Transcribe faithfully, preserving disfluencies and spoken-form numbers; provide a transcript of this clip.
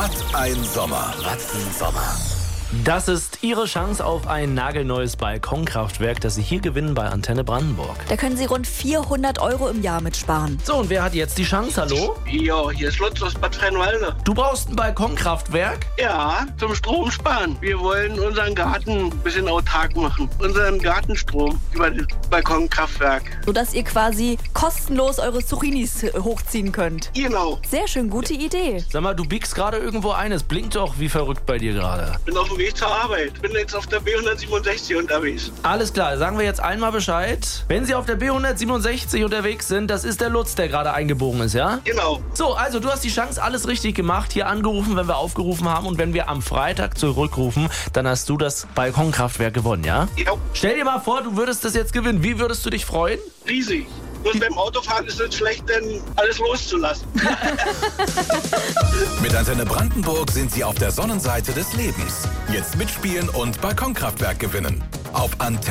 Was ein Sommer. Was ein Sommer. Das ist Ihre Chance auf ein nagelneues Balkonkraftwerk, das Sie hier gewinnen bei Antenne Brandenburg. Da können Sie rund vierhundert Euro im Jahr mitsparen. So, und wer hat jetzt die Chance? Hallo? Ja, hier ist Lutz aus Bad Freienwalde. Du brauchst ein Balkonkraftwerk? Ja, zum Strom sparen. Wir wollen unseren Garten ein bisschen autark machen. Unseren Gartenstrom über das Balkonkraftwerk. Sodass ihr quasi kostenlos eure Zucchinis hochziehen könnt. Genau. Sehr schön, gute Idee. Sag mal, du biegst gerade irgendwo ein. Es blinkt doch wie verrückt bei dir gerade. Bin auf dem Weg zur Arbeit. Bin jetzt auf der B hundertsiebenundsechzig unterwegs. Alles klar, sagen wir jetzt einmal Bescheid. Wenn Sie auf der B hundertsiebenundsechzig unterwegs sind, das ist der Lutz, der gerade eingebogen ist, ja? Genau. So, also du hast die Chance, alles richtig gemacht. Hier angerufen, wenn wir aufgerufen haben. Und wenn wir am Freitag zurückrufen, dann hast du das Balkonkraftwerk gewonnen, ja? Ja. Stell dir mal vor, du würdest das jetzt gewinnen. Wie würdest du dich freuen? Riesig. Bloß beim Autofahren ist es schlecht, denn alles loszulassen. Mit Antenne Brandenburg sind Sie auf der Sonnenseite des Lebens. Jetzt mitspielen und Balkonkraftwerk gewinnen. Auf Antenne